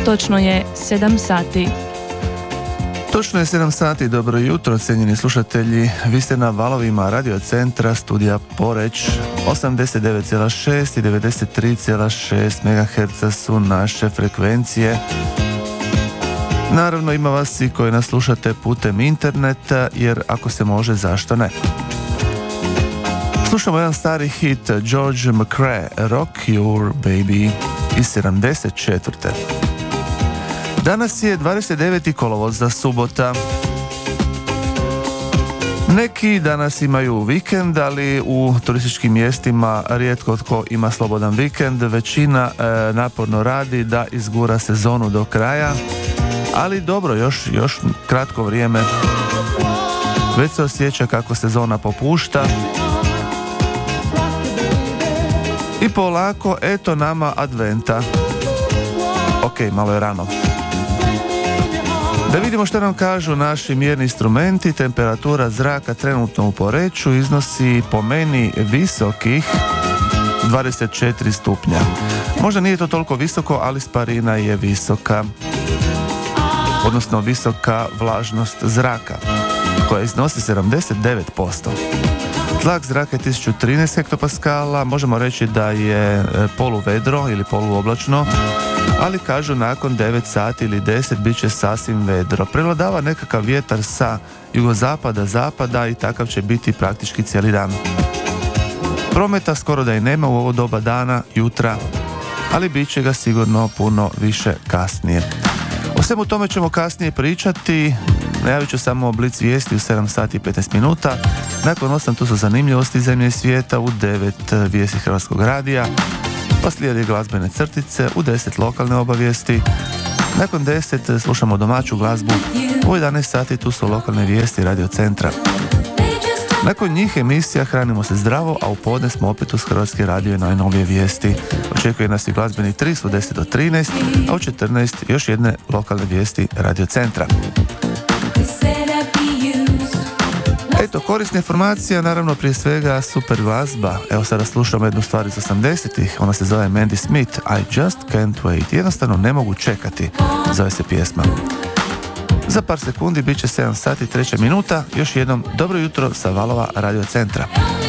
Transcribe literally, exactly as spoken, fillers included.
Točno je sedam sati. Točno je sedam sati, dobro jutro, cijenjeni slušatelji. Vi ste na valovima Radio Centra, studija Poreć. osamdeset devet zarez šest i devedeset tri zarez šest megaherca su naše frekvencije. Naravno, ima vas i koji nas slušate putem interneta, jer ako se može, zašto ne? Slušamo jedan stari hit George McCrae, Rock Your Baby iz sedamdeset četvrte. Danas je dvadeset deveti kolovoza, subota. Neki danas imaju vikend, ali u turističkim mjestima rijetko tko ima slobodan vikend. Većina e, naporno radi da izgura sezonu do kraja, ali dobro, još, još kratko vrijeme. Već se osjeća kako sezona popušta. I polako, eto nama adventa. Ok, malo je rano. Da vidimo što nam kažu naši mjerni instrumenti. Temperatura zraka trenutno u Poreču iznosi po meni visokih dvadeset četiri stupnja. Možda nije to toliko visoko, ali sparina je visoka. Odnosno visoka vlažnost zraka, koja iznosi sedamdeset devet posto. Tlak zraka je tisuću trinaest hektopaskala, možemo reći da je poluvedro ili poluoblačno, ali kažu nakon devet sati ili deset bit će sasvim vedro. Prevladava nekakav vjetar sa jugozapada, zapada i takav će biti praktički cijeli dan. Prometa skoro da i nema u ovo doba dana, jutra, ali bit će ga sigurno puno više kasnije. O svemu tome ćemo kasnije pričati. Najavit ću samo blic vijesti u sedam sati i petnaest minuta. Nakon osam tu su zanimljivosti zemlje i svijeta, u devet vijesti Hrvatskog radija, pa slijedi glazbene crtice, u deset lokalne obavijesti. Nakon deset slušamo domaću glazbu, u jedanaest sati tu su lokalne vijesti Radio Centra. Nakon njih emisija Hranimo se zdravo, a u podne smo opet uz Hrvatski radio i najnovije vijesti. Očekuje nas i glazbeni tris u deset do trinaest, a u četrnaest još jedne lokalne vijesti Radio Centra. Eto, korisna informacija, naravno prije svega super glazba. Evo sada slušamo jednu stvar iz osamdesetih, ona se zove Mandy Smith, I Just Can't Wait. Jednostavno ne mogu čekati, zove se pjesma. Za par sekundi bit će sedam sati treća minuta. Još jednom dobro jutro sa valova Radio Centra.